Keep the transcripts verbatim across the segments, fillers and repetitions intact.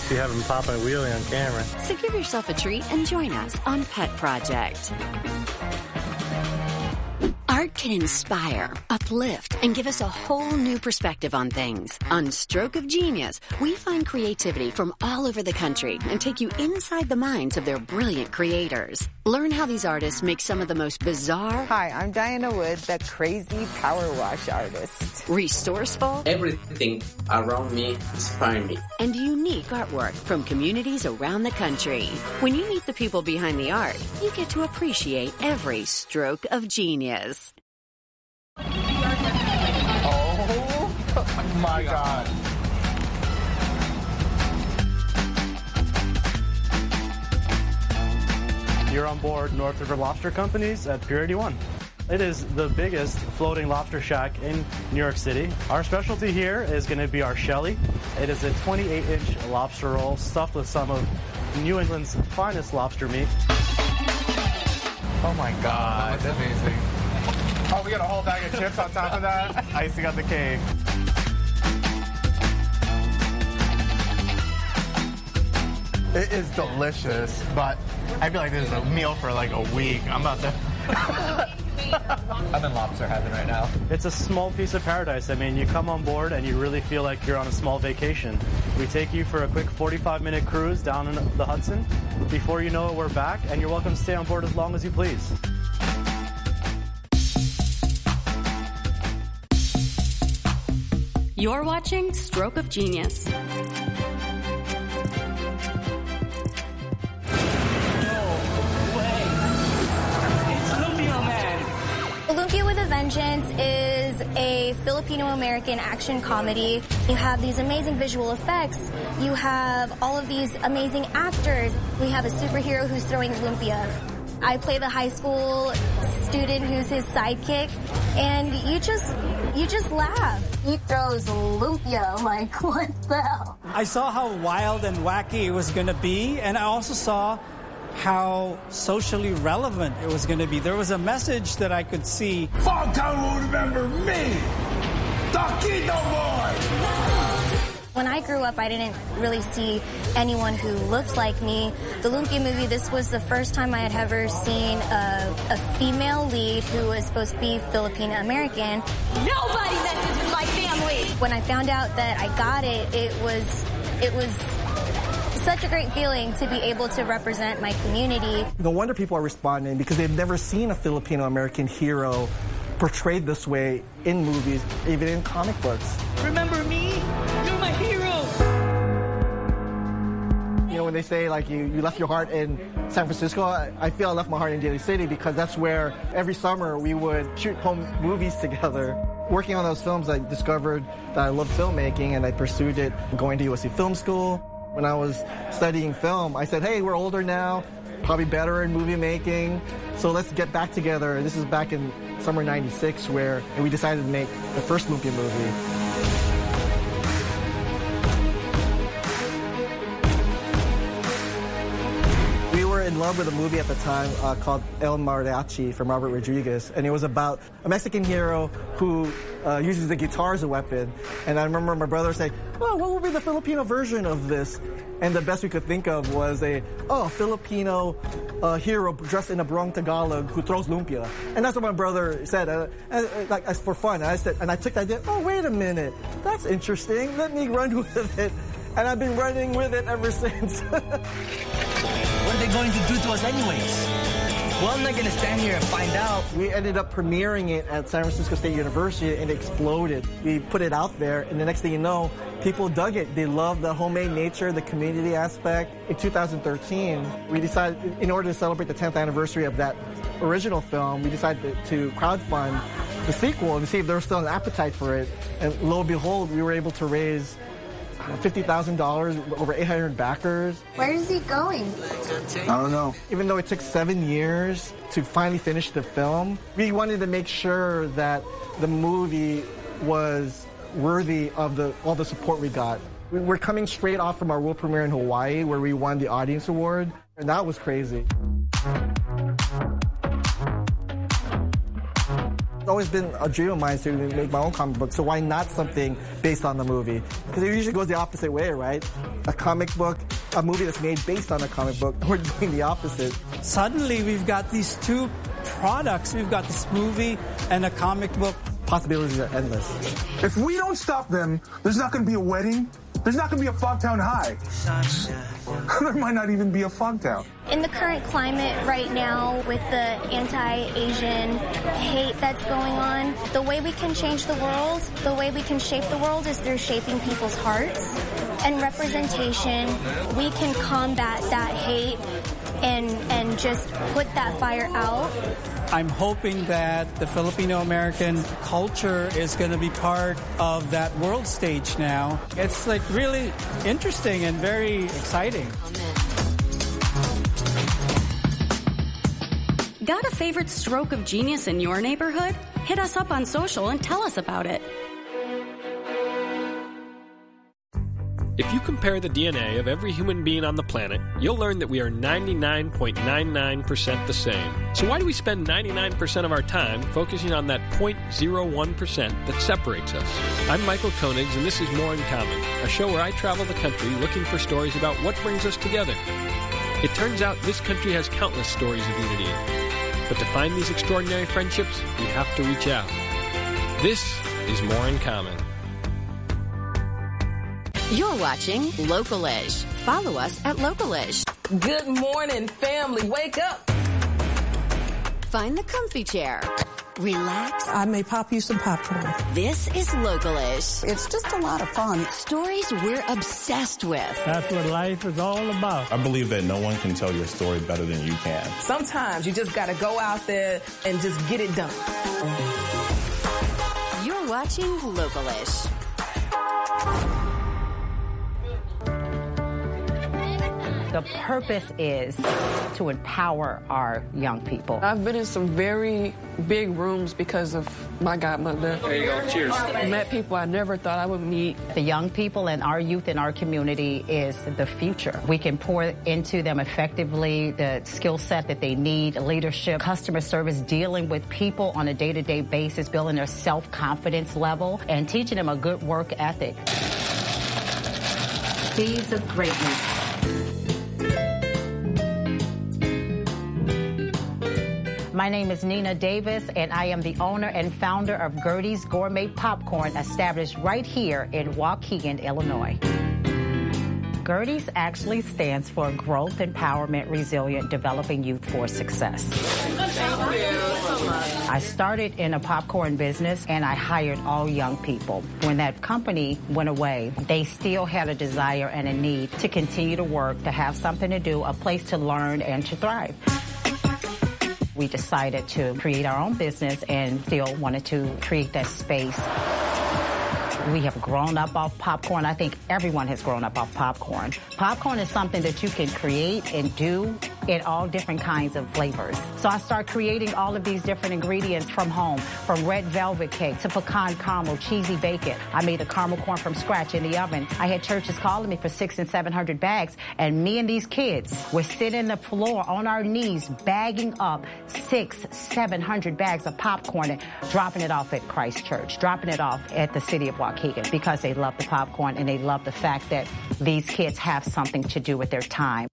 see having popping a wheelie on camera. So give yourself a treat and join us on Pet Project. Art can inspire, uplift, and give us a whole new perspective on things. On Stroke of Genius, we find creativity from all over the country and take you inside the minds of their brilliant creators. Learn how these artists make some of the most bizarre... Hi, I'm Diana Wood, the crazy power wash artist. Resourceful... Everything around me inspires me. And unique artwork from communities around the country. When you meet the people behind the art, you get to appreciate every stroke of genius. Oh my God. You're on board North River Lobster Company's at Pier eighty-one. It is the biggest floating lobster shack in New York City. Our specialty here is going to be our Shelly. It is a twenty-eight inch lobster roll stuffed with some of New England's finest lobster meat. Oh my God, that's amazing. Oh, we got a whole bag of chips on top of that. Icing on the cake. It is delicious, but I feel like this is a meal for like a week. I'm about to... I'm in lobster heaven right now. It's a small piece of paradise. I mean, you come on board and you really feel like you're on a small vacation. We take you for a quick forty-five minute cruise down in the Hudson. Before you know it, we're back, and you're welcome to stay on board as long as you please. You're watching Stroke of Genius. Olympia with a Vengeance is a Filipino-American action comedy. You have these amazing visual effects. You have all of these amazing actors. We have a superhero who's throwing Lumpia. I play the high school student who's his sidekick, and you just, you just laugh. He throws Lumpia, like, what the hell? I saw how wild and wacky it was going to be, and I also saw how socially relevant it was going to be. There was a message that I could see. Fogtown will remember me, Taquito Boy! When I grew up, I didn't really see anyone who looked like me. The Lumpia movie, this was the first time I had ever seen a, a female lead who was supposed to be Filipino-American. Nobody messes with my family! When I found out that I got it, it was, it was such a great feeling to be able to represent my community. No wonder people are responding, because they've never seen a Filipino-American hero portrayed this way in movies, even in comic books. Remember me? You're my hero! You know, when they say, like, you, you left your heart in San Francisco, I, I feel I left my heart in Daly City, because that's where every summer we would shoot home movies together. Working on those films, I discovered that I loved filmmaking, and I pursued it going to U S C Film School. When I was studying film, I said, hey, we're older now, probably better in movie making, so let's get back together. This is back in summer ninety-six, where we decided to make the first Lumpia movie. We were in love with a movie at the time uh, called El Mariachi from Robert Rodriguez, and it was about a Mexican hero who uh, uses the guitar as a weapon. And I remember my brother saying, oh, what would be the Filipino version of this? And the best we could think of was a, oh, Filipino uh, hero dressed in a Barong Tagalog who throws lumpia. And that's what my brother said, uh, and, uh, like, as for fun. And I said, and I took that idea, oh, wait a minute, that's interesting. Let me run with it. And I've been running with it ever since. What are they going to do to us anyways? Well, I'm not going to stand here and find out. We ended up premiering it at San Francisco State University, and it exploded. We put it out there, and the next thing you know, people dug it. They loved the homemade nature, the community aspect. In two thousand thirteen, we decided, in order to celebrate the tenth anniversary of that original film, we decided to crowdfund the sequel and see if there was still an appetite for it. And lo and behold, we were able to raise fifty thousand dollars, over eight hundred backers. Where is he going? I don't know. Even though it took seven years to finally finish the film, we wanted to make sure that the movie was worthy of the all the support we got. We're coming straight off from our world premiere in Hawaii, where we won the Audience Award, and that was crazy. It's always been a dream of mine to make my own comic book, so why not something based on the movie? Because it usually goes the opposite way, right? A comic book, a movie that's made based on a comic book, we're doing the opposite. Suddenly, we've got these two products. We've got this movie and a comic book. Possibilities are endless. If we don't stop them, there's not going to be a wedding. There's not going to be a Fogtown High. There might not even be a Fogtown. In the current climate right now, with the anti-Asian hate that's going on, the way we can change the world, the way we can shape the world is through shaping people's hearts and representation. We can combat that hate and and just put that fire out. I'm hoping that the Filipino-American culture is going to be part of that world stage now. It's like really interesting and very exciting. Got a favorite stroke of genius in your neighborhood? Hit us up on social and tell us about it. If you compare the D N A of every human being on the planet, you'll learn that we are ninety-nine point nine nine percent the same. So why do we spend ninety-nine percent of our time focusing on that zero point zero one percent that separates us? I'm Michael Koenigs, and this is More in Common, a show where I travel the country looking for stories about what brings us together. It turns out this country has countless stories of unity. But to find these extraordinary friendships, we have to reach out. This is More in Common. You're watching Localish. Follow us at Localish. Good morning, family. Wake up. Find the comfy chair. Relax. I may pop you some popcorn. This is Localish. It's just a lot of fun. Stories we're obsessed with. That's what life is all about. I believe that no one can tell your story better than you can. Sometimes you just got to go out there and just get it done. You're watching Localish. The purpose is to empower our young people. I've been in some very big rooms because of my godmother. There you go. Cheers. I met people I never thought I would meet. The young people and our youth in our community is the future. We can pour into them effectively the skill set that they need, leadership, customer service, dealing with people on a day-to-day basis, building their self-confidence level, and teaching them a good work ethic. Seeds of greatness. My name is Nina Davis, and I am the owner and founder of Gertie's Gourmet Popcorn, established right here in Waukegan, Illinois. Gertie's actually stands for Growth, Empowerment, Resilient, Developing Youth for Success. Thank you so much. I started in a popcorn business, and I hired all young people. When that company went away, they still had a desire and a need to continue to work, to have something to do, a place to learn and to thrive. We decided to create our own business and still wanted to create that space. We have grown up off popcorn. I think everyone has grown up off popcorn. Popcorn is something that you can create and do in all different kinds of flavors. So I started creating all of these different ingredients from home, from red velvet cake to pecan caramel, cheesy bacon. I made the caramel corn from scratch in the oven. I had churches calling me for six and seven hundred bags, and me and these kids would sit in the floor on our knees bagging up six, seven hundred bags of popcorn and dropping it off at Christ Church, dropping it off at the city of Waukegan, because they love the popcorn and they love the fact that these kids have something to do with their time.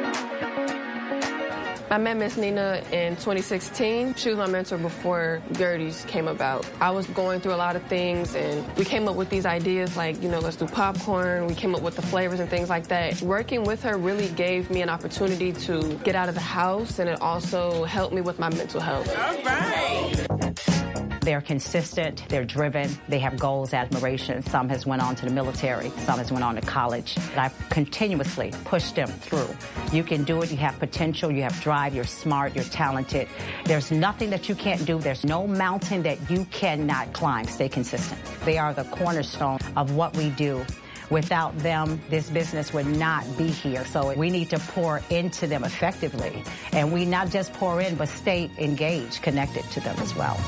I met Miss Nina in twenty sixteen. She was my mentor before Gertie's came about. I was going through a lot of things, and we came up with these ideas like, you know, let's do popcorn. We came up with the flavors and things like that. Working with her really gave me an opportunity to get out of the house, and it also helped me with my mental health. All right. They're consistent, they're driven, they have goals, admiration. Some has went on to the military, some has went on to college. I've continuously pushed them through. You can do it, you have potential, you have drive, you're smart, you're talented. There's nothing that you can't do. There's no mountain that you cannot climb. Stay consistent. They are the cornerstone of what we do. Without them, this business would not be here. So we need to pour into them effectively. And we not just pour in, but stay engaged, connected to them as well.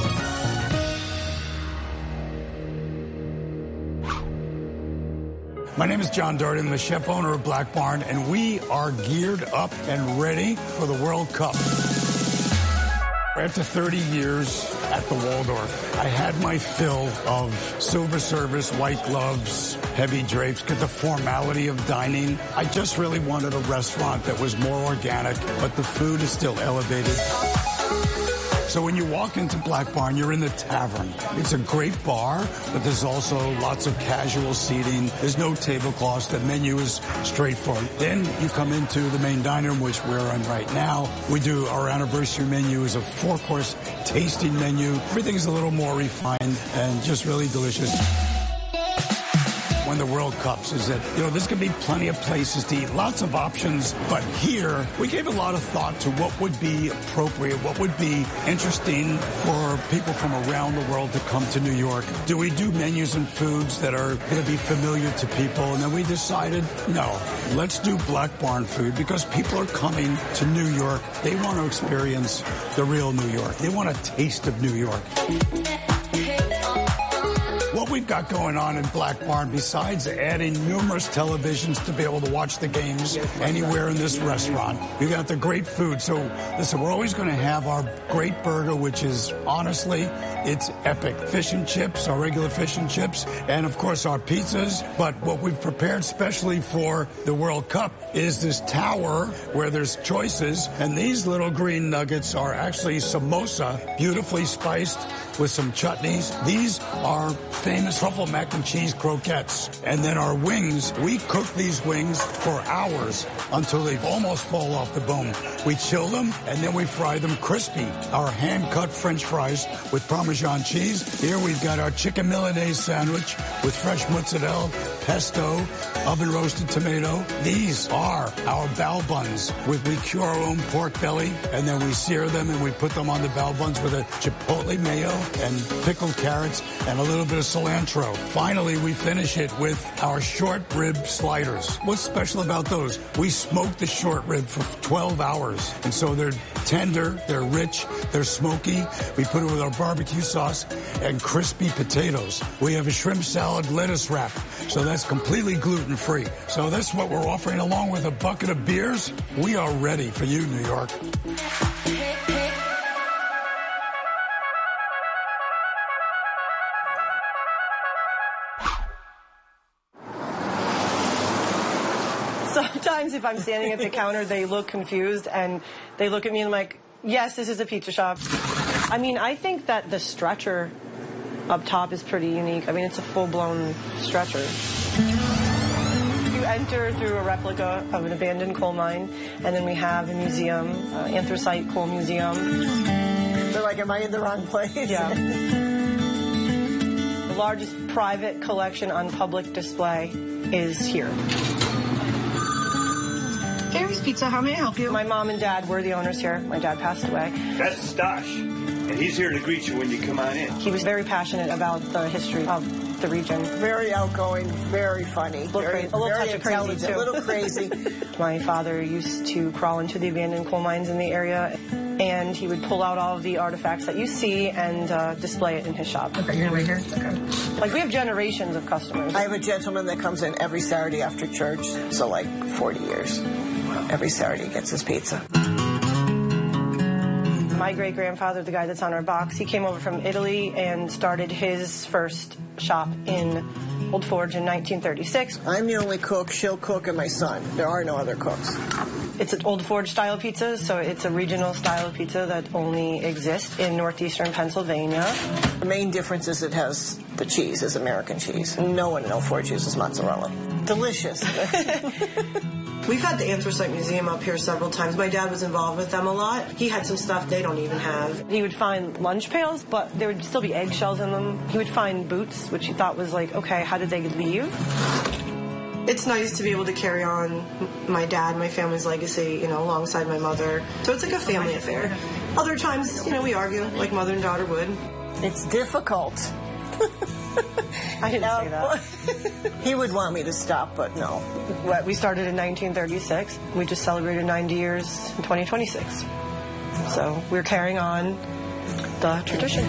My name is John Doherty. I'm the chef owner of Black Barn, and we are geared up and ready for the World Cup. After thirty years at the Waldorf, I had my fill of silver service, white gloves, heavy drapes, get the formality of dining. I just really wanted a restaurant that was more organic, but the food is still elevated. So when you walk into Black Barn, you're in the tavern. It's a great bar, but there's also lots of casual seating. There's no tablecloths. The menu is straightforward. Then you come into the main dining room, which we're in right now. We do our anniversary menu is a four-course tasting menu. Everything's a little more refined and just really delicious. When the World Cups is that, you know, there's going to be plenty of places to eat, lots of options. But here, we gave a lot of thought to what would be appropriate, what would be interesting for people from around the world to come to New York. Do we do menus and foods that are going to be familiar to people? And then we decided, no, let's do Black Barn food because people are coming to New York. They want to experience the real New York. They want a taste of New York. What we've got going on in Black Barn, besides adding numerous televisions to be able to watch the games anywhere in this restaurant, we've got the great food. So, listen, we're always going to have our great burger, which is, honestly, it's epic. Fish and chips, our regular fish and chips, and, of course, our pizzas. But what we've prepared specially for the World Cup is this tower where there's choices, and these little green nuggets are actually samosa, beautifully spiced with some chutneys. These are famous truffle mac and cheese croquettes. And then our wings, we cook these wings for hours until they almost fall off the bone. We chill them, and then we fry them crispy. Our hand-cut French fries with Parmesan cheese. Here we've got our chicken Milanese sandwich with fresh mozzarella, pesto, oven-roasted tomato. These are our bao buns. With, we cure our own pork belly, and then we sear them, and we put them on the bao buns with a chipotle mayo and pickled carrots and a little bit of cilantro. Finally, we finish it with our short rib sliders. What's special about those? We smoke the short rib for twelve hours, and so they're tender, they're rich, they're smoky. We put it with our barbecue sauce and crispy potatoes. We have a shrimp salad lettuce wrap, so that's completely gluten-free. So that's what we're offering along with a bucket of beers. We are ready for you, New York. Sometimes if I'm standing at the counter, they look confused and they look at me and I'm like, yes, this is a pizza shop. I mean, I think that the stretcher up top is pretty unique. I mean, it's a full-blown stretcher. You enter through a replica of an abandoned coal mine, and then we have a museum, uh, anthracite coal museum. They're like, am I in the wrong place? Yeah. The largest private collection on public display is here. Gary's Pizza, how may I help you? My mom and dad were the owners here. My dad passed away. That's Stosh, and he's here to greet you when you come on in. He was very passionate about the history of the region. Very outgoing, very funny. A little, very, crazy, a little very touch of crazy, too. A little crazy. My father used to crawl into the abandoned coal mines in the area, and he would pull out all of the artifacts that you see and uh, display it in his shop. Okay, you're going to wait here? Okay. Like, we have generations of customers. I have a gentleman that comes in every Saturday after church, so like forty years. Every Saturday gets his pizza. My great-grandfather, the guy that's on our box, he came over from Italy and started his first shop in Old Forge in nineteen thirty-six. I'm the only cook, she'll cook, and my son. There are no other cooks. It's an Old Forge style pizza, so it's a regional style pizza that only exists in northeastern Pennsylvania. The main difference is it has the cheese, is American cheese. No one in Old Forge uses mozzarella. Delicious. We've had the Anthracite Museum up here several times. My dad was involved with them a lot. He had some stuff they don't even have. He would find lunch pails, but there would still be eggshells in them. He would find boots, which he thought was like, okay, how did they leave? It's nice to be able to carry on my dad, my family's legacy, you know, alongside my mother. So it's like a family affair. Other times, you know, we argue like mother and daughter would. It's difficult. I didn't no. say that. He would want me to stop, but no. We started in nineteen thirty-six. We just celebrated ninety years in twenty twenty-six. So we're carrying on the tradition.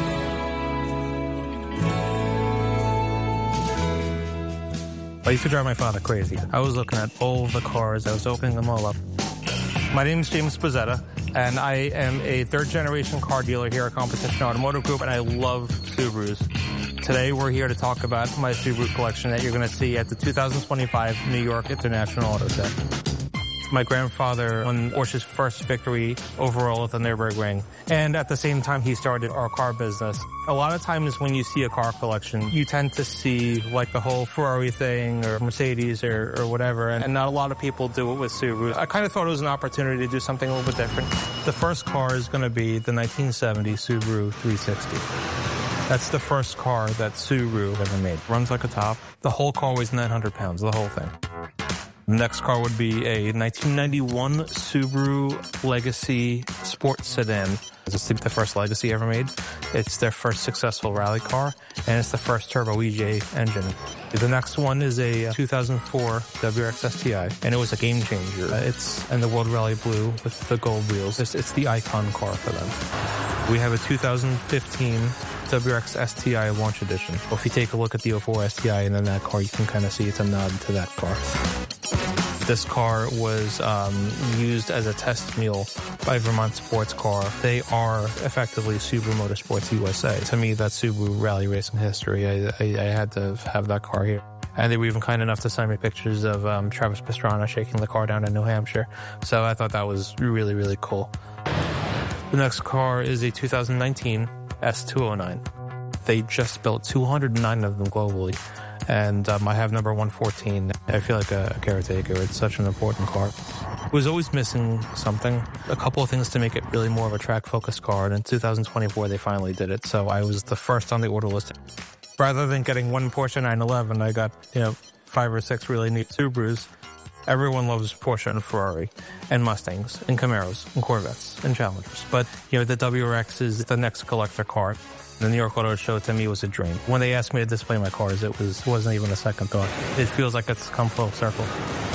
I used to drive my father crazy. I was looking at all the cars. I was opening them all up. My name is James Pizzetta, and I am a third-generation car dealer here at Competition Automotive Group, and I love Subarus. Today, we're here to talk about my Subaru collection that you're going to see at the two thousand twenty-five New York International Auto Show. My grandfather won Porsche's first victory overall at the Nürburgring, and at the same time, he started our car business. A lot of times when you see a car collection, you tend to see like the whole Ferrari thing or Mercedes or, or whatever, and not a lot of people do it with Subaru. I kind of thought it was an opportunity to do something a little bit different. The first car is going to be the nineteen seventy Subaru three sixty. That's the first car that Subaru ever made. Runs like a top. The whole car weighs nine hundred pounds, the whole thing. The next car would be a nineteen ninety-one Subaru Legacy Sports Sedan. It's the first Legacy ever made. It's their first successful rally car, and it's the first turbo E J engine. The next one is a two thousand four W R X S T I, and it was a game changer. It's in the World Rally Blue with the gold wheels. It's, it's the icon car for them. We have a two thousand fifteen W R X S T I Launch Edition. If you take a look at the oh four S T I and then that car, you can kind of see it's a nod to that car. This car was um, used as a test mule by Vermont Sports Car. They are effectively Subaru Motorsports U S A. To me, that's Subaru rally racing history. I, I, I had to have that car here. And they were even kind enough to send me pictures of um, Travis Pastrana shaking the car down in New Hampshire. So I thought that was really, really cool. The next car is a two thousand nineteen S two oh nine. They just built two hundred nine of them globally. And um, I have number one fourteen. I feel like a caretaker. It's such an important car. It was always missing something, a couple of things to make it really more of a track-focused car. And in two thousand twenty-four, they finally did it. So I was the first on the order list. Rather than getting one Porsche nine eleven, I got, you know, five or six really neat Subarus. Everyone loves Porsche and Ferrari and Mustangs and Camaros and Corvettes and Challengers. But, you know, the W R X is the next collector car. The New York Auto Show, to me, was a dream. When they asked me to display my cars, it was, wasn't even a second thought. It feels like it's come full circle.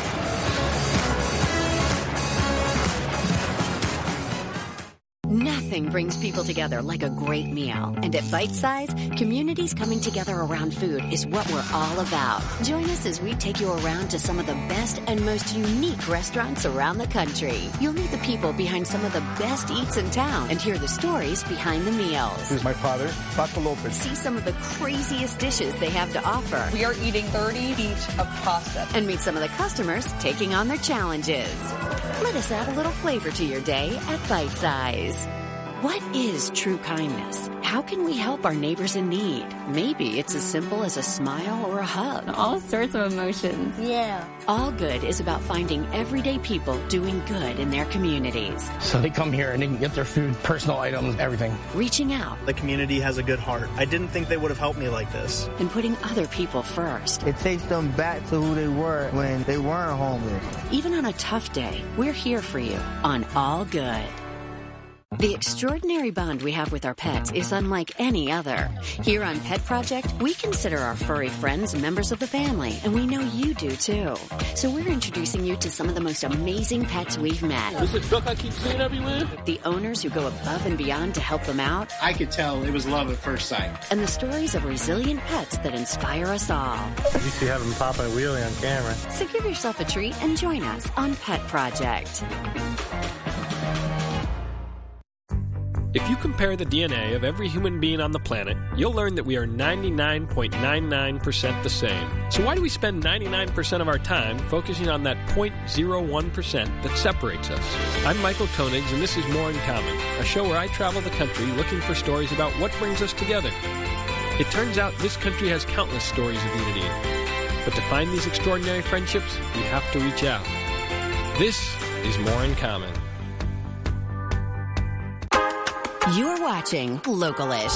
Nothing brings people together like a great meal. And at Bite Size, communities coming together around food is what we're all about. Join us as we take you around to some of the best and most unique restaurants around the country. You'll meet the people behind some of the best eats in town and hear the stories behind the meals. This is my father, Paco Lopez. See some of the craziest dishes they have to offer. We are eating thirty each of pasta. And meet some of the customers taking on their challenges. Let us add a little flavor to your day at Bite Size. What is true kindness? How can we help our neighbors in need? Maybe it's as simple as a smile or a hug. All sorts of emotions. Yeah. All Good is about finding everyday people doing good in their communities. So they come here and they can get their food, personal items, everything. Reaching out. The community has a good heart. I didn't think they would have helped me like this. And putting other people first. It takes them back to who they were when they weren't homeless. Even on a tough day, we're here for you on All Good. The extraordinary bond we have with our pets is unlike any other. Here on Pet Project, we consider our furry friends members of the family, and we know you do too. So we're introducing you to some of the most amazing pets we've met. This is a duck I keep seeing everywhere. The owners who go above and beyond to help them out. I could tell it was love at first sight. And the stories of resilient pets that inspire us all. You see having Papa and Wheelie on camera. So give yourself a treat and join us on Pet Project. If you compare the D N A of every human being on the planet, you'll learn that we are ninety-nine point nine nine percent the same. So why do we spend ninety-nine percent of our time focusing on that zero point zero one percent that separates us? I'm Michael Koenigs, and this is More in Common, a show where I travel the country looking for stories about what brings us together. It turns out this country has countless stories of unity. But to find these extraordinary friendships, we have to reach out. This is More in Common. You're watching Localish.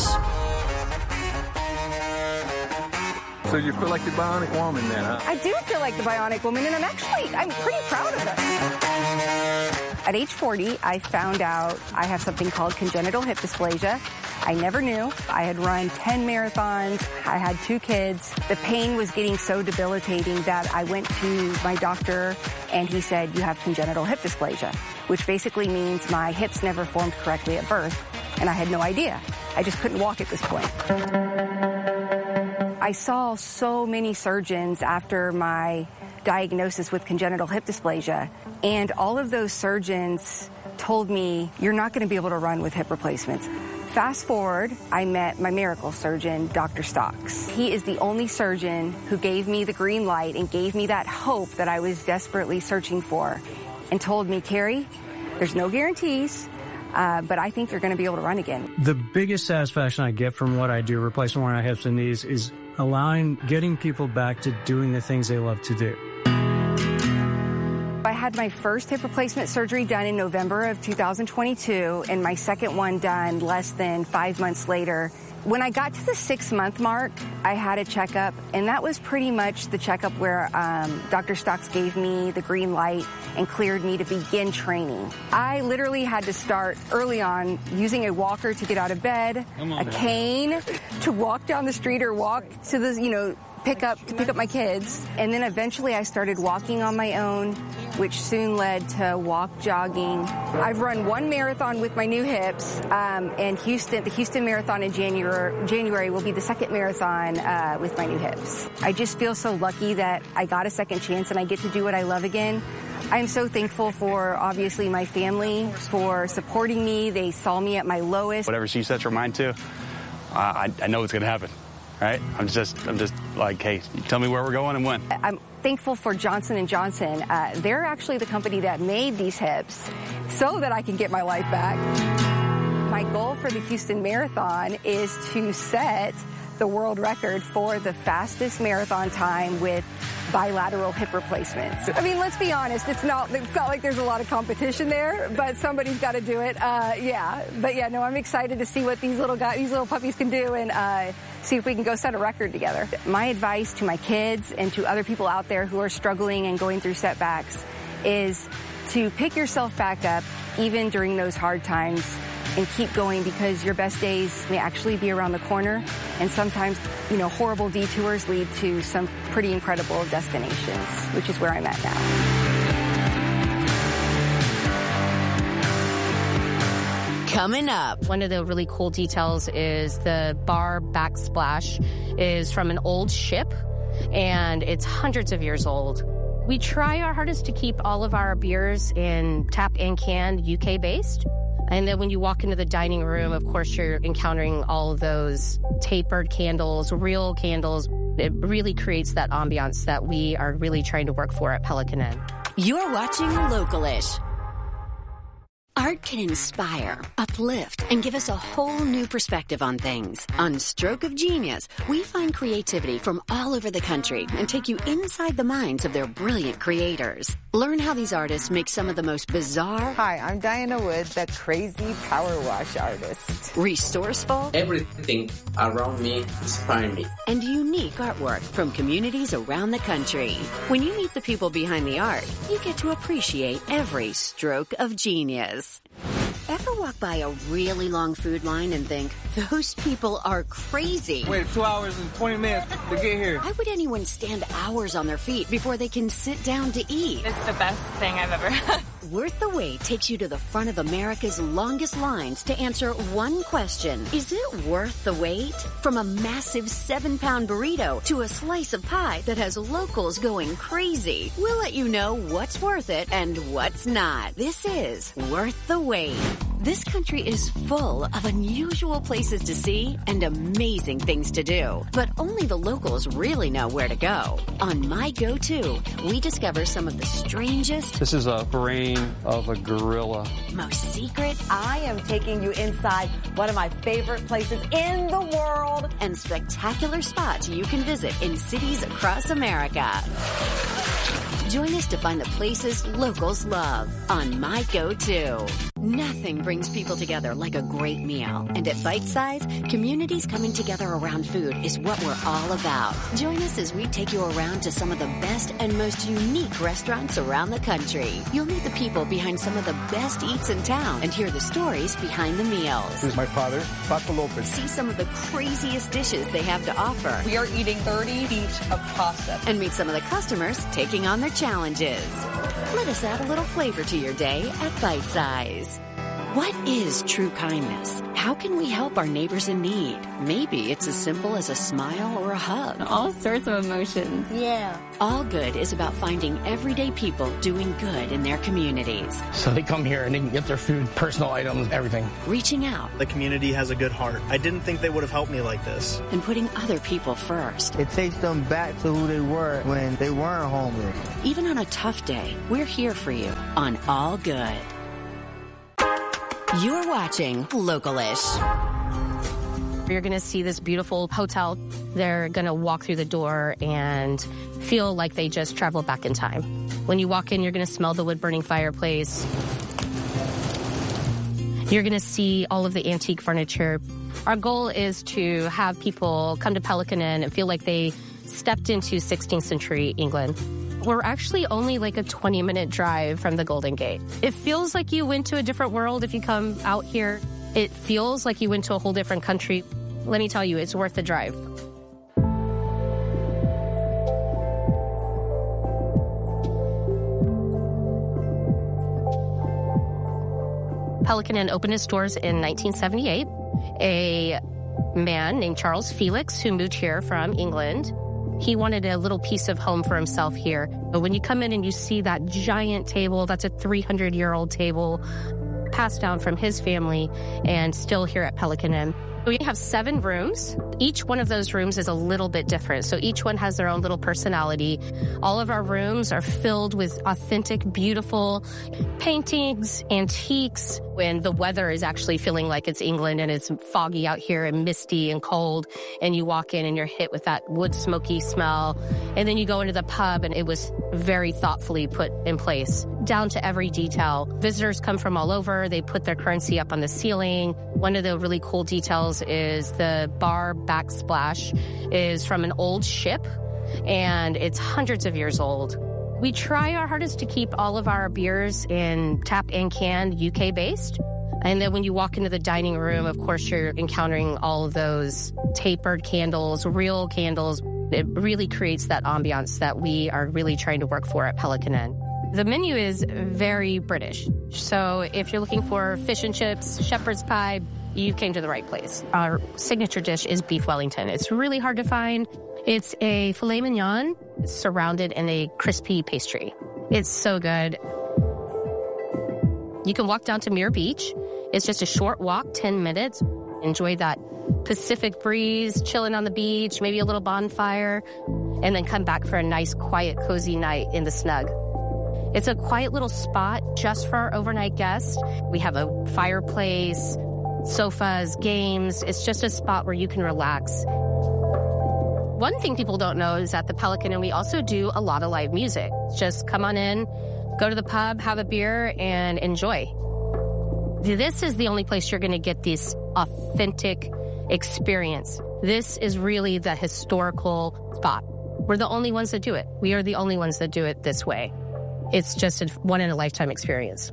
So you feel like the Bionic Woman then, huh? I do feel like the Bionic Woman, and I'm actually, I'm pretty proud of it. At age forty, I found out I have something called congenital hip dysplasia. I never knew. I had run ten marathons. I had two kids. The pain was getting so debilitating that I went to my doctor, and he said, you have congenital hip dysplasia, which basically means my hips never formed correctly at birth, and I had no idea. I just couldn't walk at this point. I saw so many surgeons after my diagnosis with congenital hip dysplasia. And all of those surgeons told me, you're not going to be able to run with hip replacements. Fast forward, I met my miracle surgeon, Doctor Stocks. He is the only surgeon who gave me the green light and gave me that hope that I was desperately searching for, and told me, Carrie, there's no guarantees, uh, but I think you're going to be able to run again. The biggest satisfaction I get from what I do, replacing one of my hips and knees, is allowing, getting people back to doing the things they love to do. I had my first hip replacement surgery done in November of two thousand twenty-two, and my second one done less than five months later. When I got to the six-month mark, I had a checkup, and that was pretty much the checkup where um, Doctor Stocks gave me the green light and cleared me to begin training. I literally had to start early on using a walker to get out of bed, a cane to walk down the street or walk to the, you know, pick up to pick up my kids. And then eventually I started walking on my own, which soon led to walk jogging. I've run one marathon with my new hips, um, and Houston, the Houston Marathon in January, January will be the second marathon uh, with my new hips. I just feel so lucky that I got a second chance and I get to do what I love again. I'm so thankful for, obviously, my family for supporting me. They saw me at my lowest. Whatever she sets her mind to, uh, I, I know it's going to happen. Right? I'm just, I'm just like, hey, tell me where we're going and when. I'm thankful for Johnson and Johnson. Uh, they're actually the company that made these hips so that I can get my life back. My goal for the Houston Marathon is to set the world record for the fastest marathon time with bilateral hip replacements. I mean, let's be honest, it's not, it's not like there's a lot of competition there, but somebody's got to do it. Uh, yeah, but yeah, no, I'm excited to see what these little guys, these little puppies can do, and uh, see if we can go set a record together. My advice to my kids and to other people out there who are struggling and going through setbacks is to pick yourself back up even during those hard times and keep going, because your best days may actually be around the corner, and sometimes, you know, horrible detours lead to some pretty incredible destinations, which is where I'm at now. Coming up. One of the really cool details is the bar backsplash is from an old ship, and it's hundreds of years old. We try our hardest to keep all of our beers in tap and can U K based. And then when you walk into the dining room, of course, you're encountering all of those tapered candles, real candles. It really creates that ambiance that we are really trying to work for at Pelican Inn. You're watching Localish. Art can inspire, uplift, and give us a whole new perspective on things. On Stroke of Genius, we find creativity from all over the country and take you inside the minds of their brilliant creators. Learn how these artists make some of the most bizarre... Hi, I'm Diana Wood, the crazy power wash artist. Resourceful... Everything around me inspires me. And unique artwork from communities around the country. When you meet the people behind the art, you get to appreciate every stroke of genius. Ever walk by a really long food line and think, those people are crazy? Wait two hours and twenty minutes to get here. Why would anyone stand hours on their feet before they can sit down to eat? It's the best thing I've ever had. Worth the Wait takes you to the front of America's longest lines to answer one question. Is it worth the wait? From a massive seven-pound burrito to a slice of pie that has locals going crazy, we'll let you know what's worth it and what's not. This is Worth the Wait. This country is full of unusual places to see and amazing things to do, but only the locals really know where to go. On My Go-To, we discover some of the strangest... This is a brain of a gorilla. Most secret... I am taking you inside one of my favorite places in the world. And spectacular spots you can visit in cities across America. Join us to find the places locals love on My Go-To. Nothing brings people together like a great meal. And at Bite Size, communities coming together around food is what we're all about. Join us as we take you around to some of the best and most unique restaurants around the country. You'll meet the people behind some of the best eats in town and hear the stories behind the meals. This is my father, Paco Lopez. See some of the craziest dishes they have to offer. We are eating thirty feet of pasta. And meet some of the customers taking on their challenges. Let us add a little flavor to your day at Bite Size. What is true kindness? How How can we help our neighbors in need? Maybe it's as simple as a smile or a hug. All sorts of emotions. Yeah. All Good is about finding everyday people doing good in their communities. So they come here and they can get their food, personal items, everything. Reaching out. The community has a good heart. I didn't think they would have helped me like this. And putting other people first. It takes them back to who they were when they weren't homeless. Even on a tough day, we're here for you on All Good. You're watching Local-ish. You're going to see this beautiful hotel. They're going to walk through the door and feel like they just traveled back in time. When you walk in, you're going to smell the wood-burning fireplace. You're going to see all of the antique furniture. Our goal is to have people come to Pelican Inn and feel like they stepped into sixteenth century England. We're actually only like a twenty minute drive from the Golden Gate. It feels like you went to a different world if you come out here. It feels like you went to a whole different country. Let me tell you, it's worth the drive. Pelican Inn opened its doors in nineteen seventy-eight. A man named Charles Felix, who moved here from England, he wanted a little piece of home for himself here. But when you come in and you see that giant table, that's a three hundred year old table passed down from his family and still here at Pelican Inn. We have seven rooms. Each one of those rooms is a little bit different. So each one has their own little personality. All of our rooms are filled with authentic, beautiful paintings, antiques. When the weather is actually feeling like it's England and it's foggy out here and misty and cold, and you walk in and you're hit with that wood smoky smell. And then you go into the pub and it was very thoughtfully put in place, down to every detail. Visitors come from all over. They put their currency up on the ceiling. One of the really cool details is the bar backsplash is from an old ship, and it's hundreds of years old. We try our hardest to keep all of our beers in tap and can U K based. And then when you walk into the dining room, of course, you're encountering all of those tapered candles, real candles. It really creates that ambiance that we are really trying to work for at Pelican Inn. The menu is very British. So if you're looking for fish and chips, shepherd's pie, you came to the right place. Our signature dish is beef Wellington. It's really hard to find. It's a filet mignon surrounded in a crispy pastry. It's so good. You can walk down to Muir Beach. It's just a short walk, ten minutes. Enjoy that Pacific breeze, chilling on the beach, maybe a little bonfire, and then come back for a nice, quiet, cozy night in the Snug. It's a quiet little spot just for our overnight guests. We have a fireplace, sofas, games. It's just a spot where you can relax. One thing people don't know is at the Pelican Inn, we also do a lot of live music. Just come on in, go to the pub, have a beer, and enjoy. This is the only place you're going to get this authentic experience. This is really the historical spot. We're the only ones that do it. We are the only ones that do it this way. It's just a one-in-a-lifetime experience.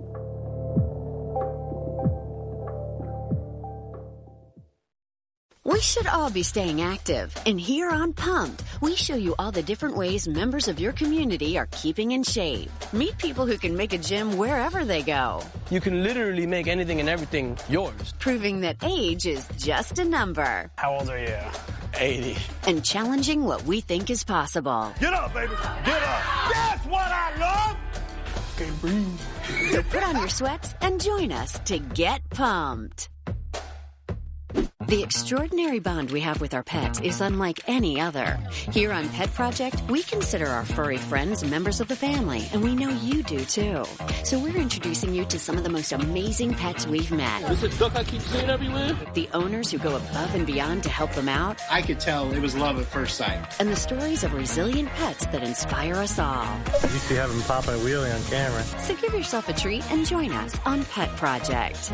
We should all be staying active. And here on Pumped, we show you all the different ways members of your community are keeping in shape. Meet people who can make a gym wherever they go. You can literally make anything and everything yours. Proving that age is just a number. How old are you? eighty. And challenging what we think is possible. Get up, baby. Get up. That's what I love. Can't breathe. So put on your sweats and join us to get pumped. The extraordinary bond we have with our pets is unlike any other. Here on Pet Project, we consider our furry friends members of the family, and we know you do too. So we're introducing you to some of the most amazing pets we've met. Is it duck I keep seeing everywhere? The owners who go above and beyond to help them out. I could tell it was love at first sight. And the stories of resilient pets that inspire us all. You used to have him popping a wheelie on camera. So give yourself a treat and join us on Pet Project.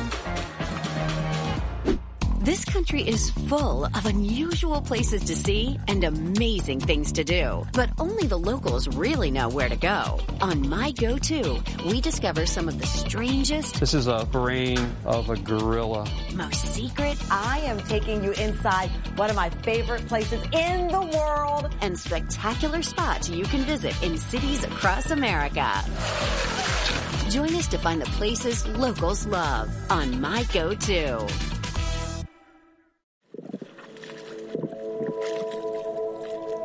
This country is full of unusual places to see and amazing things to do. But only the locals really know where to go. On My Go-To, we discover some of the strangest... This is a brain of a gorilla. ...most secret... I am taking you inside one of my favorite places in the world. ...and spectacular spots you can visit in cities across America. Join us to find the places locals love on My Go-To.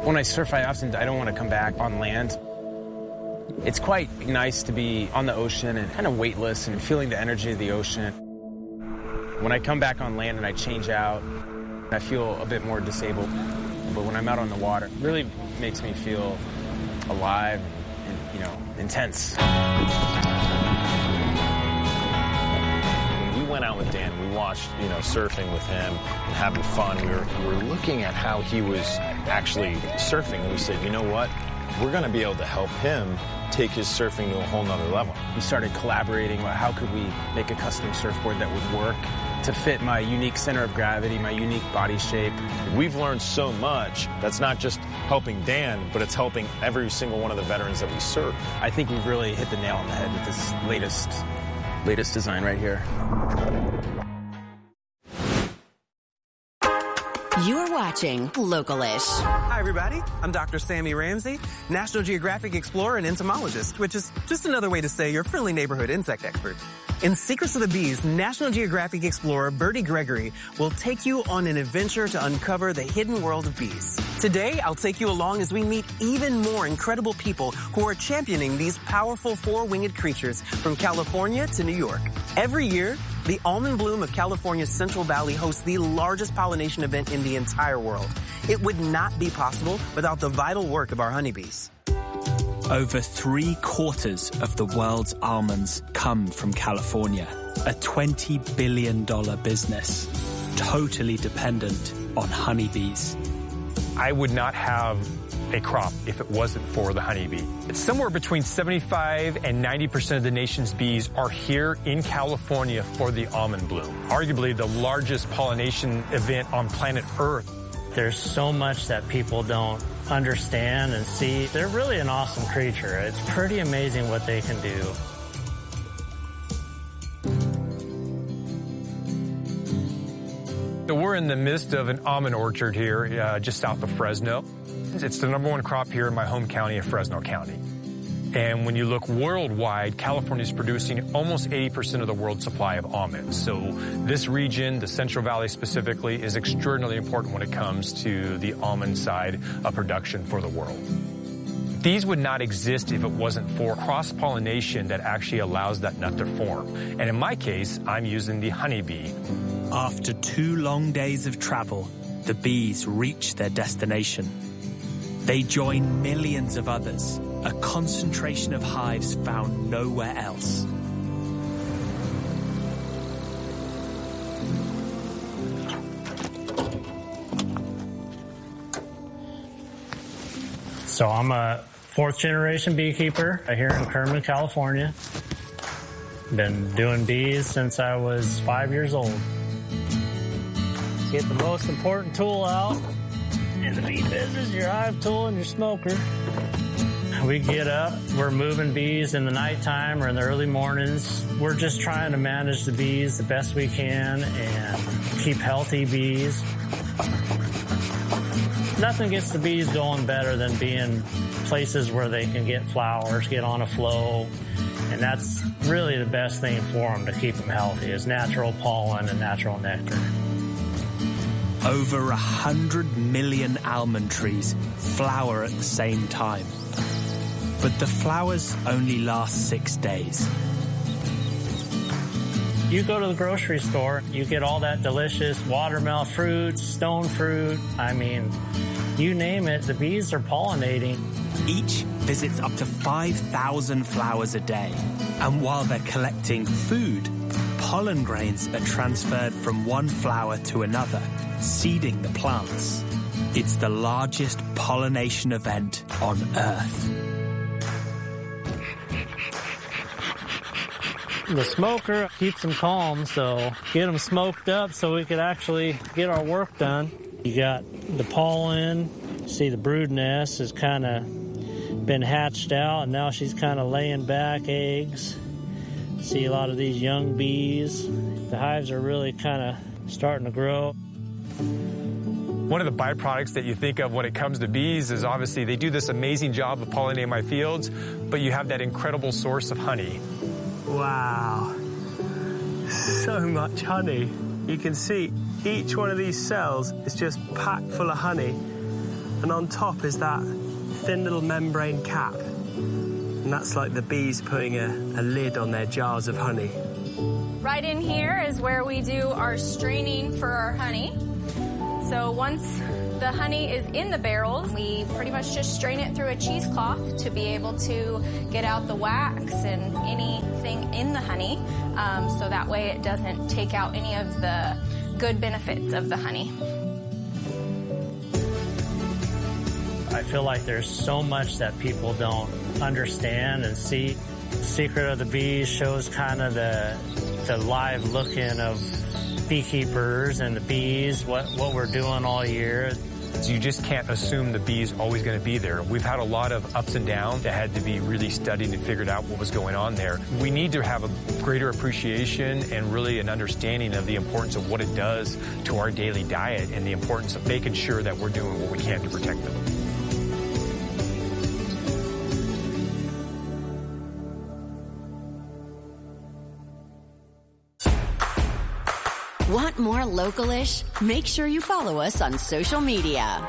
When I surf, I often I don't want to come back on land. It's quite nice to be on the ocean and kind of weightless and feeling the energy of the ocean. When I come back on land and I change out, I feel a bit more disabled. But when I'm out on the water, it really makes me feel alive and, you know, intense. When we went out with Dan, we watched, you know, surfing with him and having fun. We were, we were looking at how he was actually surfing, and we said, you know what? We're going to be able to help him take his surfing to a whole nother level. We started collaborating about how could we make a custom surfboard that would work to fit my unique center of gravity, my unique body shape. We've learned so much. That's not just helping Dan, but it's helping every single one of the veterans that we serve. I think we've really hit the nail on the head with this latest, latest design right here. You're watching Local-ish. Hi, everybody. I'm Doctor Sammy Ramsey, National Geographic explorer and entomologist, which is just another way to say your friendly neighborhood insect expert. In Secrets of the Bees, National Geographic explorer Bertie Gregory will take you on an adventure to uncover the hidden world of bees. Today, I'll take you along as we meet even more incredible people who are championing these powerful four-winged creatures from California to New York. Every year, the almond bloom of California's Central Valley hosts the largest pollination event in the entire world. It would not be possible without the vital work of our honeybees. Over three quarters of the world's almonds come from California, a twenty billion dollars business, totally dependent on honeybees. I would not have a crop if it wasn't for the honeybee. It's somewhere between seventy-five and ninety percent of the nation's bees are here in California for the almond bloom, arguably the largest pollination event on planet Earth. There's so much that people don't understand and see. They're really an awesome creature. It's pretty amazing what they can do. So we're in the midst of an almond orchard here, uh, just south of Fresno. It's the number one crop here in my home county of Fresno County. And when you look worldwide, California is producing almost eighty percent of the world's supply of almonds. So this region, the Central Valley specifically, is extraordinarily important when it comes to the almond side of production for the world. These would not exist if it wasn't for cross-pollination that actually allows that nut to form. And in my case, I'm using the honeybee. After two long days of travel, the bees reach their destination. They join millions of others, a concentration of hives found nowhere else. So I'm a fourth generation beekeeper here in Kerman, California. Been doing bees since I was five years old. Get the most important tool out in the bee business, your hive tool and your smoker. We get up, we're moving bees in the nighttime or in the early mornings. We're just trying to manage the bees the best we can and keep healthy bees. Nothing gets the bees going better than being places where they can get flowers, get on a flow. And that's really the best thing for them to keep them healthy is natural pollen and natural nectar. Over a hundred million almond trees flower at the same time. But the flowers only last six days. You go to the grocery store, you get all that delicious watermelon fruit, stone fruit. I mean, you name it, the bees are pollinating. Each visits up to five thousand flowers a day. And while they're collecting food, pollen grains are transferred from one flower to another, seeding the plants. It's the largest pollination event on Earth. The smoker keeps them calm, so get them smoked up so we could actually get our work done. You got the pollen. See, the brood nest has kind of been hatched out, and now she's kind of laying back eggs. See a lot of these young bees. The hives are really kind of starting to grow. One of the byproducts that you think of when it comes to bees is obviously they do this amazing job of pollinating my fields, but you have that incredible source of honey. Wow, so much honey. You can see each one of these cells is just packed full of honey. And on top is that thin little membrane cap. And that's like the bees putting a, a lid on their jars of honey. Right in here is where we do our straining for our honey. So once the honey is in the barrels, we pretty much just strain it through a cheesecloth to be able to get out the wax and anything in the honey, um, so that way it doesn't take out any of the good benefits of the honey. I feel like there's so much that people don't understand and see. Secret of the Bees shows kind of the the live looking of beekeepers and the bees, what, what we're doing all year. You just can't assume the bee's always going to be there. We've had a lot of ups and downs that had to be really studied and figured out what was going on there. We need to have a greater appreciation and really an understanding of the importance of what it does to our daily diet and the importance of making sure that we're doing what we can to protect them. Want more Local-ish? Make sure you follow us on social media.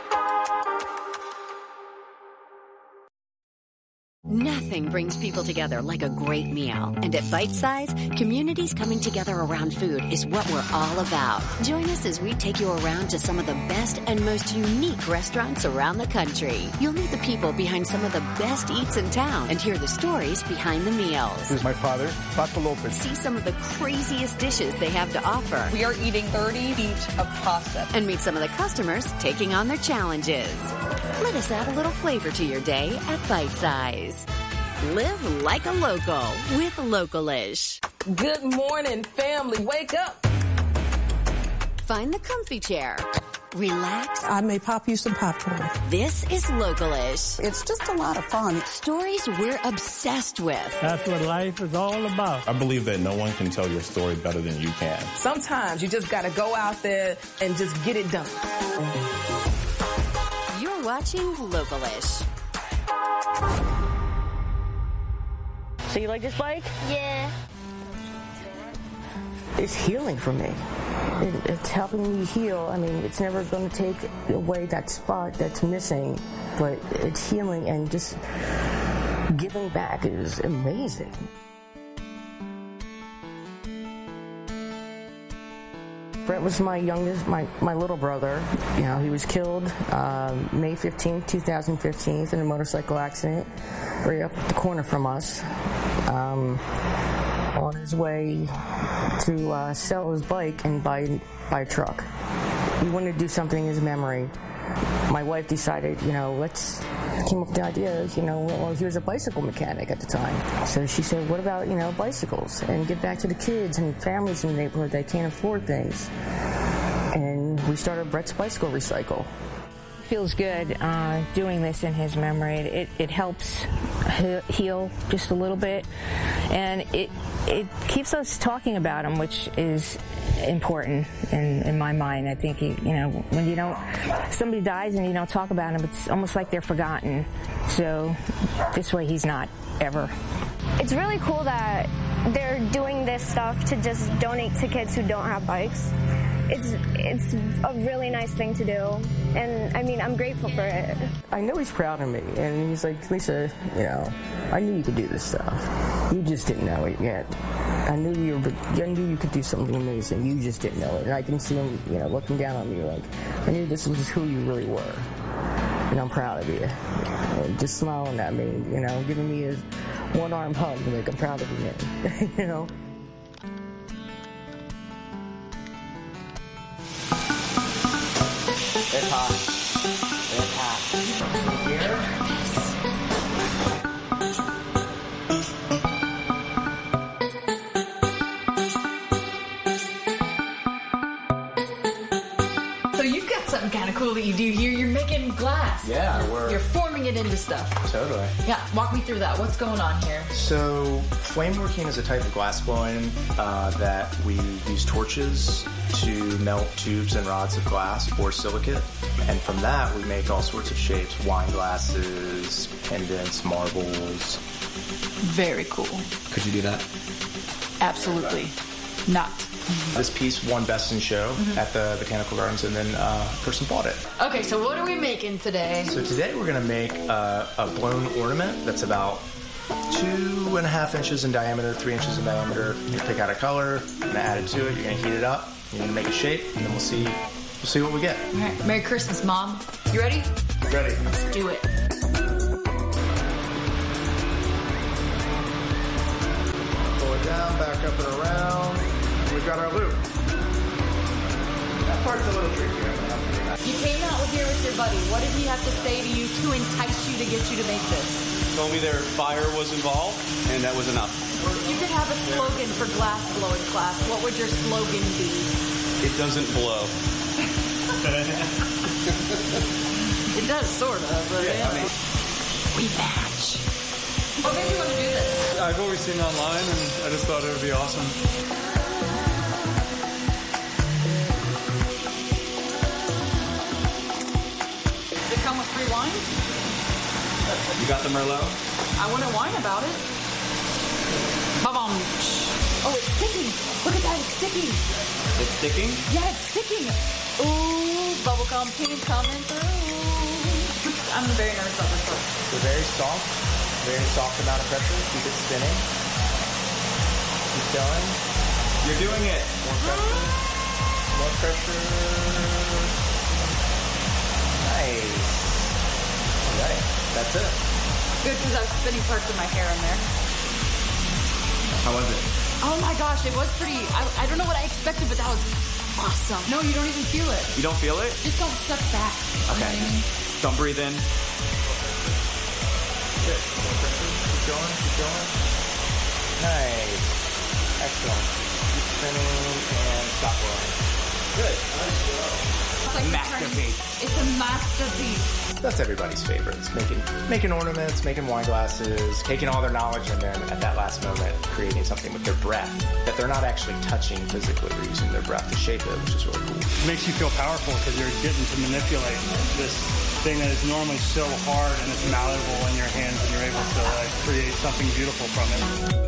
Nothing brings people together like a great meal. And at Bite Size, communities coming together around food is what we're all about. Join us as we take you around to some of the best and most unique restaurants around the country. You'll meet the people behind some of the best eats in town and hear the stories behind the meals. This is my father, Paco Lopez. See some of the craziest dishes they have to offer. We are eating thirty each of pasta. And meet some of the customers taking on their challenges. Let us add a little flavor to your day at Bite Size. Live like a local with Local-ish. Good morning, family. Wake up. Find the comfy chair. Relax. I may pop you some popcorn. This is Local-ish. It's just a lot of fun. Stories we're obsessed with. That's what life is all about. I believe that no one can tell your story better than you can. Sometimes you just got to go out there and just get it done. You're watching Local-ish. So you like this bike? Yeah. It's healing for me. It, it's helping me heal. I mean, it's never going to take away that spot that's missing, but it's healing, and just giving back is amazing. Brett was my youngest, my, my little brother. You know, he was killed um, May fifteenth, twenty fifteen in a motorcycle accident right up the corner from us. Um, on his way to uh, sell his bike and buy, buy a truck. We wanted to do something in his memory. My wife decided, you know, let's, came up with the idea, you know, well, he was a bicycle mechanic at the time. So she said, what about, you know, bicycles? And give back to the kids and families in the neighborhood that can't afford things. And we started Brett's Bicycle Recycle. Feels good uh, doing this in his memory. It, it helps heal just a little bit, and it it keeps us talking about him, which is important in, in my mind. I think, you know, when you don't, somebody dies and you don't talk about him, it's almost like they're forgotten. So this way he's not ever. It's really cool that they're doing this stuff to just donate to kids who don't have bikes. It's it's a really nice thing to do, and I mean, I'm grateful for it. I know he's proud of me, and he's like, Lisa, you know, I knew you could do this stuff. You just didn't know it yet. I knew you were, I knew you could do something amazing. You just didn't know it, and I can see him, you know, looking down on me like, I knew this was who you really were, and I'm proud of you. And just smiling at me, you know, giving me his one-arm hug, like, I'm proud of you, man. You know. It's hot. It's hot. Here. So you've got something kind of cool that you do here. You're making glass. Yeah, we're... You're forming it into stuff. Totally. Yeah, walk me through that. What's going on here? So flame working is a type of glass blowing uh, that we use torches to melt tubes and rods of glass or silicate. And from that, we make all sorts of shapes, wine glasses, pendants, marbles. Very cool. Could you do that? Absolutely not. This piece won Best in Show mm-hmm. at the Botanical Gardens, and then uh, a person bought it. Okay, so what are we making today? So today we're going to make uh, a blown ornament that's about two and a half inches in diameter, three inches in diameter. You pick out a color, you're going to add it to it, you're going to heat it up, you're going to make a shape, and then we'll see, we'll see what we get. All right, Merry Christmas, Mom. You ready? Ready. Let's do it. Pull it down, back up and around. We've got our loop. That part's a little tricky. You came out here with your buddy. What did he have to say to you to entice you to get you to make this? Told me their fire was involved, and that was enough. You could have a slogan for glass blowing class. What would your slogan be? It doesn't blow. It does, sort of. But yeah, yeah. I mean, we match. What made you want to do this? I've always seen it online, and I just thought it would be awesome. Does it come with free wine? You got the Merlot? I wouldn't whine about it. Ba-bum. Oh, it's sticking. Look at that, it's sticking. It's sticking? Yeah, it's sticking. Ooh, bubblegum pink coming through. I'm very nervous about this one. So very soft, very soft amount of pressure. Keep it spinning. Keep going. You're doing it. More pressure. More pressure. Nice. All right, that's it. Good, because I was spinning parts of my hair in there. How was it? Oh my gosh, it was pretty, I, I don't know what I expected, but that was awesome. No, you don't even feel it. You don't feel it? Just don't suck back. Okay. You know what I mean? Don't breathe in. Good. More pressure. Keep going, keep going. Nice. Excellent. Keep spinning and stop blowing. Good. It's like masterpiece. It's a masterpiece. That's everybody's favorites. Making making ornaments, making wine glasses, taking all their knowledge, and then at that last moment creating something with their breath that they're not actually touching physically. They're using their breath to shape it, which is really cool. It makes you feel powerful because you're getting to manipulate this thing that is normally so hard, and it's malleable in your hands, and you're able to like, create something beautiful from it.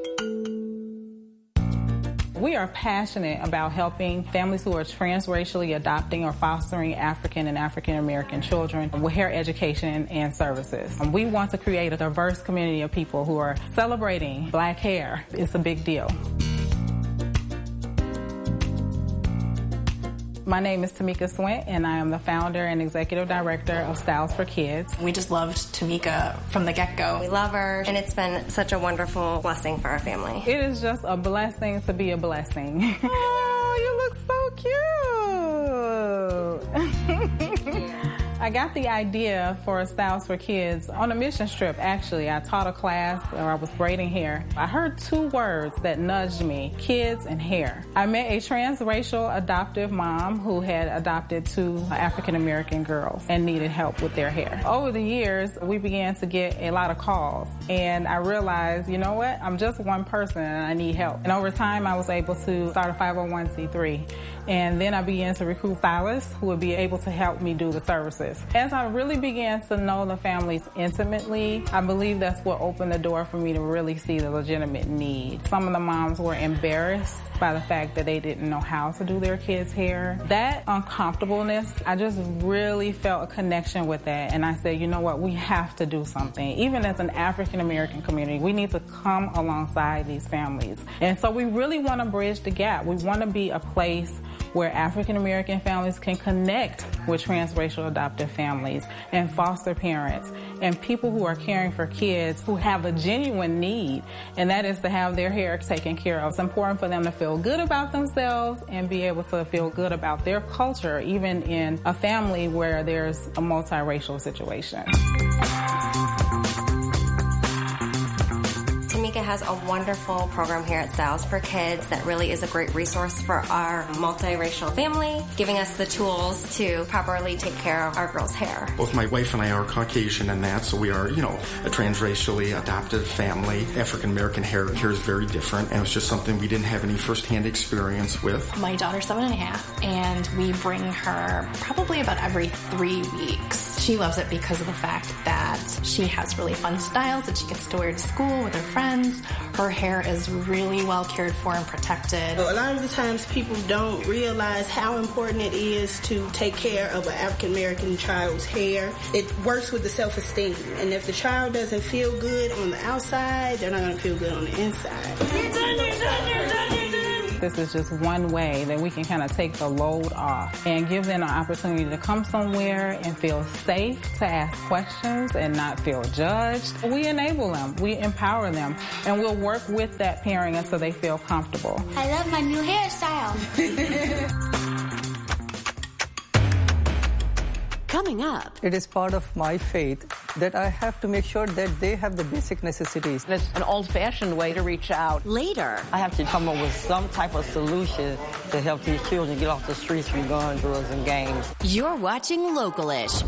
We are passionate about helping families who are transracially adopting or fostering African and African American children with hair education and services. We want to create a diverse community of people who are celebrating black hair. It's a big deal. My name is Tamika Swint, and I am the founder and executive director of Styles for Kids. We just loved Tamika from the get-go. We love her, and it's been such a wonderful blessing for our family. It is just a blessing to be a blessing. Oh, you look so cute. I got the idea for Styles for Kids on a mission trip, actually. I taught a class where I was braiding hair. I heard two words that nudged me, kids and hair. I met a transracial adoptive mom who had adopted two African-American girls and needed help with their hair. Over the years, we began to get a lot of calls, and I realized, you know what, I'm just one person and I need help. And over time, I was able to start a five oh one c three. And then I began to recruit stylists who would be able to help me do the services. As I really began to know the families intimately, I believe that's what opened the door for me to really see the legitimate need. Some of the moms were embarrassed by the fact that they didn't know how to do their kids' hair. That uncomfortableness, I just really felt a connection with that. And I said, you know what, we have to do something. Even as an African American community, we need to come alongside these families. And so we really want to bridge the gap. We want to be a place where African American families can connect with transracial adoptive families and foster parents and people who are caring for kids who have a genuine need, and that is to have their hair taken care of. It's important for them to feel good about themselves and be able to feel good about their culture, even in a family where there's a multiracial situation. Tamika has a wonderful program here at Styles for Kids that really is a great resource for our multiracial family, giving us the tools to properly take care of our girls' hair. Both my wife and I are Caucasian and that, so we are, you know, a transracially adopted family. African American hair care is very different, and it was just something we didn't have any firsthand experience with. My daughter's seven and a half, and we bring her probably about every three weeks. She loves it because of the fact that she has really fun styles that she gets to wear to school with her friends. Her hair is really well cared for and protected. A lot of the times people don't realize how important it is to take care of an African American child's hair. It works with the self-esteem, and if the child doesn't feel good on the outside, they're not going to feel good on the inside. You're done, you're done, you're done, you're done. This is just one way that we can kind of take the load off and give them an opportunity to come somewhere and feel safe to ask questions and not feel judged. We enable them, we empower them, and we'll work with that parent until they feel comfortable. I love my new hairstyle. Coming up. It is part of my faith that I have to make sure that they have the basic necessities. It's an old-fashioned way to reach out. Later. I have to come up with some type of solution to help these children get off the streets from gun, drugs, and gangs. You're watching Local-ish.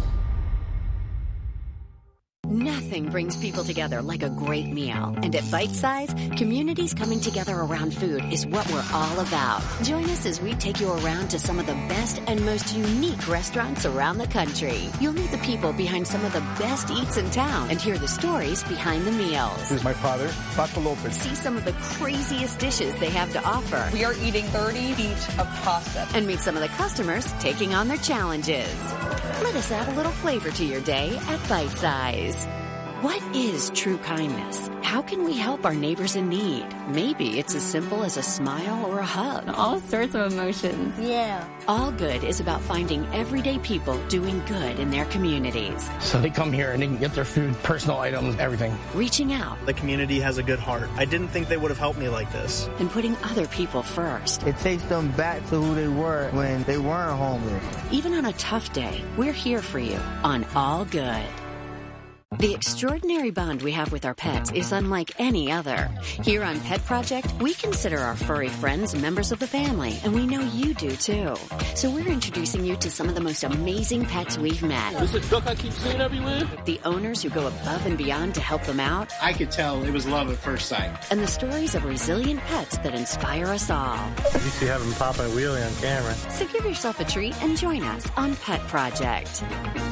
Nothing brings people together like a great meal. And at Bite Size, communities coming together around food is what we're all about. Join us as we take you around to some of the best and most unique restaurants around the country. You'll meet the people behind some of the best eats in town and hear the stories behind the meals. This is my father, Paco Lopez. See some of the craziest dishes they have to offer. We are eating thirty feet of pasta. And meet some of the customers taking on their challenges. Let us add a little flavor to your day at Bite Size. What is true kindness? How can we help our neighbors in need? Maybe it's as simple as a smile or a hug. All sorts of emotions. Yeah. All Good is about finding everyday people doing good in their communities. So they come here and they can get their food, personal items, everything. Reaching out. The community has a good heart. I didn't think they would have helped me like this. And putting other people first. It takes them back to who they were when they weren't homeless. Even on a tough day, we're here for you on All Good. The extraordinary bond we have with our pets is unlike any other. Here on Pet Project, we consider our furry friends members of the family, and we know you do too. So we're introducing you to some of the most amazing pets we've met. This is a duck I keep seeing everywhere. The owners who go above and beyond to help them out. I could tell it was love at first sight. And the stories of resilient pets that inspire us all. You see having Papa and Wheelie on camera. So give yourself a treat and join us on Pet Project.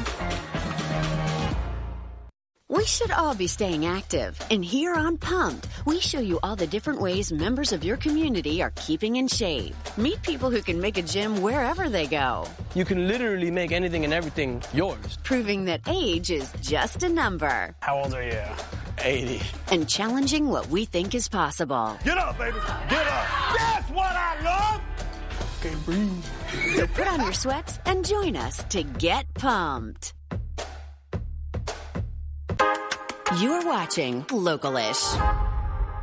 We should all be staying active. And here on Pumped, we show you all the different ways members of your community are keeping in shape. Meet people who can make a gym wherever they go. You can literally make anything and everything yours. Proving that age is just a number. How old are you? eighty. And challenging what we think is possible. Get up, baby. Get up. That's what I love. Okay, breathe. So put on your sweats and join us to get pumped. You're watching Local-ish.